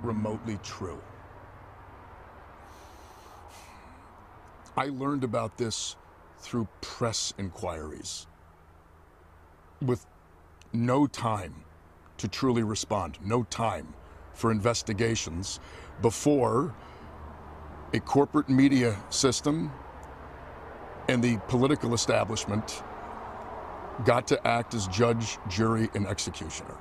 remotely true. I learned about this through press inquiries, with no time to truly respond, no time for investigations before a corporate media system and the political establishment got to act as judge, jury, and executioner.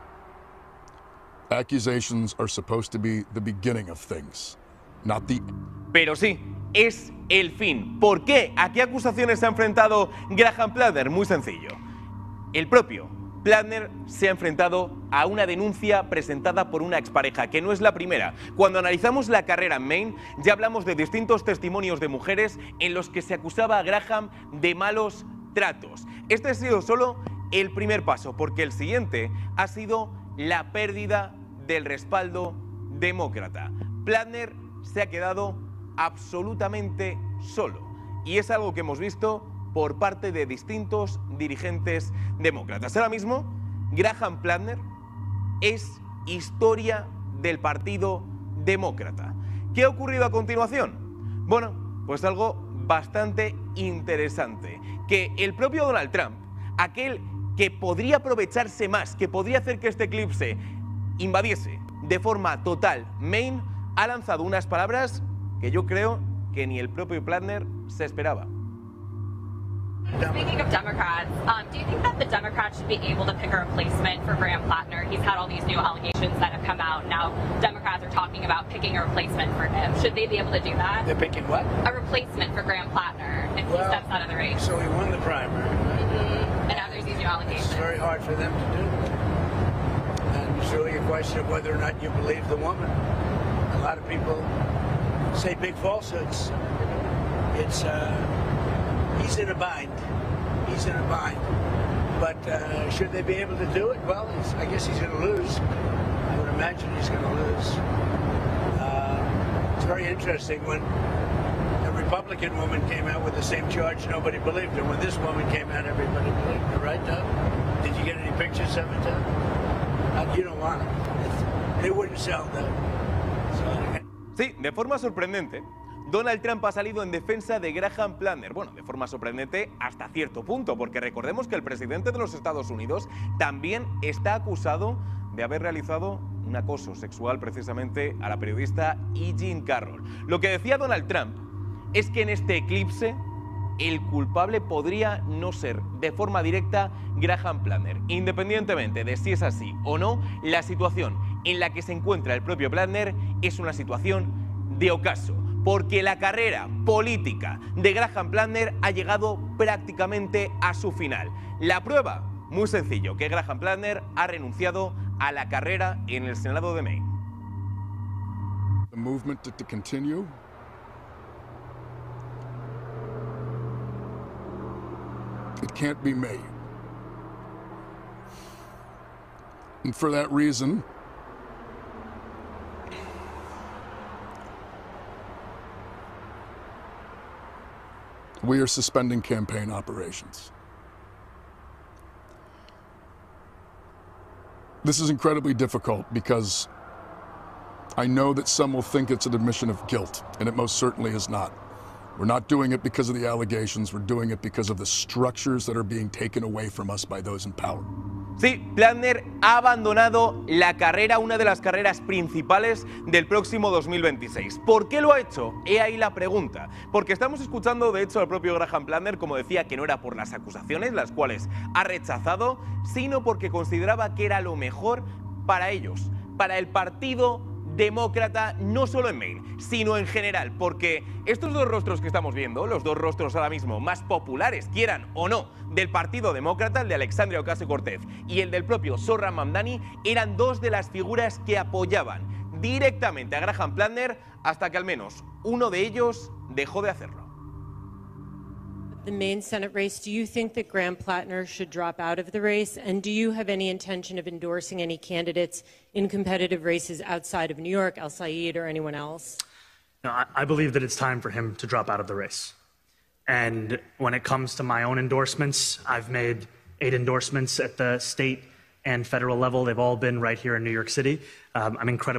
Accusations are supposed to be the beginning of things, not the... Pero sí, es el fin. ¿Por qué? ¿A qué acusaciones se ha enfrentado Graham Platner? Muy sencillo. El propio Platner se ha enfrentado a una denuncia presentada por una expareja, que no es la primera. Cuando analizamos la carrera en Maine, ya hablamos de distintos testimonios de mujeres en los que se acusaba a Graham de malos tratos. Este ha sido solo el primer paso, porque el siguiente ha sido la pérdida del respaldo demócrata. Platner se ha quedado absolutamente solo, y es algo que hemos visto por parte de distintos dirigentes demócratas. Ahora mismo, Graham Platner es historia del Partido Demócrata. ¿Qué ha ocurrido a continuación? Bueno, pues algo bastante interesante, que el propio Donald Trump, aquel que podría aprovecharse más, que podría hacer que este eclipse invadiese de forma total Maine, ha lanzado unas palabras que yo creo que ni el propio Platner se esperaba. Speaking of Democrats, do you think that the Democrats should be able to pick a replacement for Graham Platner? He's had all these new allegations that have come out. Now Democrats are talking about picking a replacement for him. Should they be able to do that? They're picking what? A replacement for Graham Platner if he steps out of the race. So he won the primary. And now there's these new allegations. It's very hard for them to do. And it's really a question of whether or not you believe the woman. A lot of people say big falsehoods. It's he's in a bind. He's in a bind. But should they be able to do it? Well, I guess he's going to lose. I would imagine he's going to lose. It's very interesting when a Republican woman came out with the same charge, nobody believed her. When this woman came out, everybody believed her, right, Doug? Did you get any pictures of it, Doug? You don't want it. It wouldn't sell, Doug. Sí, de forma sorprendente, Donald Trump ha salido en defensa de Graham Platner. Bueno, de forma sorprendente hasta cierto punto, porque recordemos que el presidente de los Estados Unidos también está acusado de haber realizado un acoso sexual precisamente a la periodista E. Jean Carroll. Lo que decía Donald Trump es que en este eclipse el culpable podría no ser de forma directa Graham Platner. Independientemente de si es así o no, la situación en la que se encuentra el propio Platner es una situación de ocaso, porque la carrera política de Graham Platner ha llegado prácticamente a su final. La prueba, muy sencillo, que Graham Platner ha renunciado a la carrera en el Senado de Maine. The movement to continue. It can't be made. And for that reason, we are suspending campaign operations. This is incredibly difficult because I know that some will think it's an admission of guilt, and it most certainly is not. We're not doing it because of the allegations, we're doing it because of the structures that are being taken away from us by those in power. Sí, Platner ha abandonado la carrera, una de las carreras principales del próximo 2026. ¿Por qué lo ha hecho? He ahí la pregunta. Porque estamos escuchando, de hecho, al propio Graham Platner, como decía, que no era por las acusaciones, las cuales ha rechazado, sino porque consideraba que era lo mejor para ellos, para el Partido Demócrata, no solo en Maine, sino en general, porque estos dos rostros que estamos viendo, los dos rostros ahora mismo más populares, quieran o no, del Partido Demócrata, el de Alexandria Ocasio-Cortez y el del propio Zohran Mamdani, eran dos de las figuras que apoyaban directamente a Graham Platner hasta que al menos uno de ellos dejó de hacerlo. The Maine Senate race, do you think that Graham Platner should drop out of the race? And do you have any intention of endorsing any candidates in competitive races outside of New York, Al Said or anyone else? No, I believe that it's time for him to drop out of the race. And when it comes to my own endorsements, I've made 8 endorsements at the state and federal level. They've all been right here in New York City. I'm incredibly